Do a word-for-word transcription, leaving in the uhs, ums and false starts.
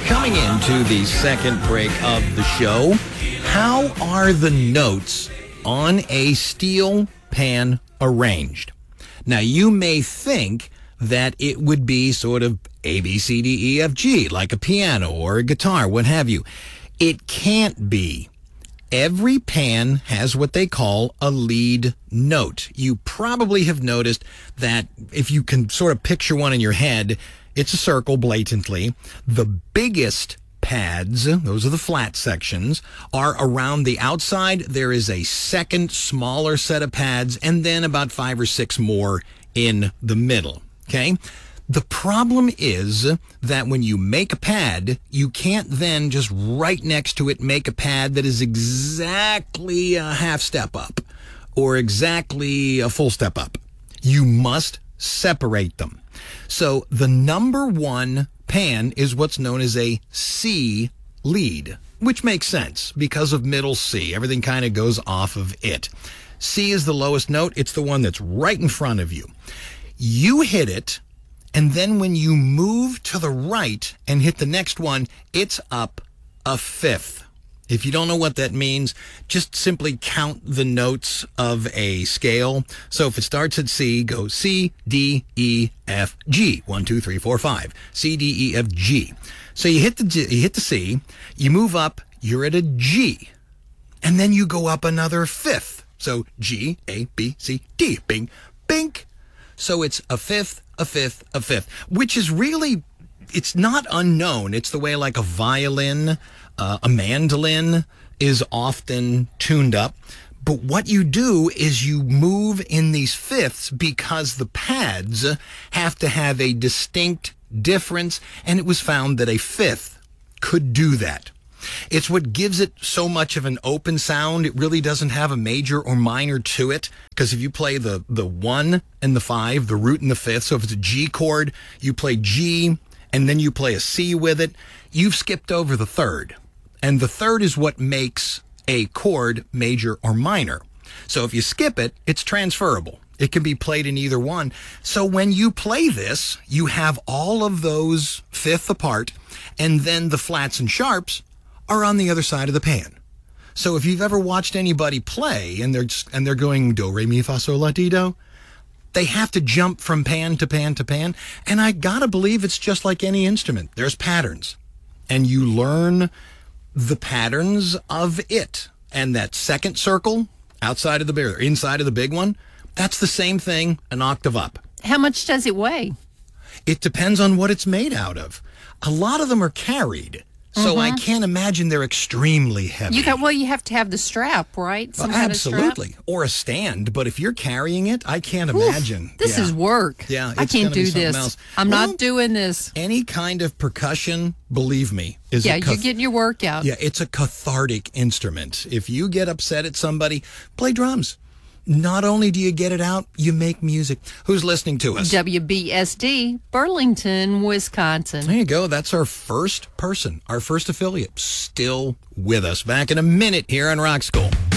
Coming into the second break of the show, how are the notes on a steel pan arranged? Now, you may think that it would be sort of A, B, C, D, E, F, G, like a piano or a guitar, what have you. It can't be. Every pan has what they call a lead note. You probably have noticed that if you can sort of picture one in your head, it's a circle blatantly. The biggest pads, those are the flat sections, are around the outside. There is a second smaller set of pads and then about five or six more in the middle. Okay? The problem is that when you make a pad, you can't then just right next to it make a pad that is exactly a half step up or exactly a full step up. You must separate them. So the number one pan is what's known as a C lead, which makes sense because of middle C. Everything kind of goes off of it. C is the lowest note. It's the one that's right in front of you. You hit it, and then when you move to the right and hit the next one, it's up a fifth. If you don't know what that means, just simply count the notes of a scale. So if it starts at C, go C, D, E, F, G. One, two, three, four, five. C, D, E, F, G. So you hit the G, you hit the C, you move up, you're at a G. And then you go up another fifth. So G, A, B, C, D. Bing, bink. So it's a fifth, a fifth, a fifth, which is really, it's not unknown. It's the way like a violin, uh, a mandolin is often tuned up. But what you do is you move in these fifths because the pads have to have a distinct difference, and it was found that a fifth could do that. It's what gives it so much of an open sound. It really doesn't have a major or minor to it, because if you play the, the one and the five, the root and the fifth, so if it's a G chord, you play G, and then you play a C with it, you've skipped over the third. And the third is what makes a chord major or minor. So if you skip it, it's transferable. It can be played in either one. So when you play this, you have all of those fifth apart, and then the flats and sharps are on the other side of the pan. So if you've ever watched anybody play and they're just, and they're going do, re, mi, fa, sol, la, ti, do, they have to jump from pan to pan to pan. And I gotta believe it's just like any instrument. There's patterns. And you learn the patterns of it. And that second circle outside of the big, or inside of the big one, that's the same thing an octave up. How much does it weigh? It depends on what it's made out of. A lot of them are carried. So mm-hmm. I can't imagine they're extremely heavy. You got, well, you have to have the strap, right? Some well, kind absolutely. Of strap? Or a stand. But if you're carrying it, I can't Oof, imagine. This yeah. is work. Yeah, I can't do this. Else. I'm well, not doing this. Any kind of percussion, believe me, is yeah, a cath- you're getting your workout. Yeah, it's a cathartic instrument. If you get upset at somebody, play drums. Not only do you get it out, you make music. Who's listening to us? W B S D, Burlington, Wisconsin. There you go. That's our first person, our first affiliate, still with us. Back in a minute here on Rock School.